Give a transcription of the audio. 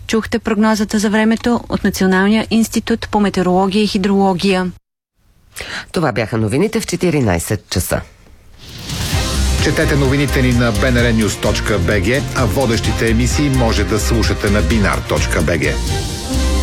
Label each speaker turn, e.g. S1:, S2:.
S1: Чухте прогнозата за времето от Националния институт по метеорология и хидрология.
S2: Това бяха новините в 14 часа.
S3: Четете новините ни на bnrnews.bg, а водещите емисии може да слушате на binar.bg.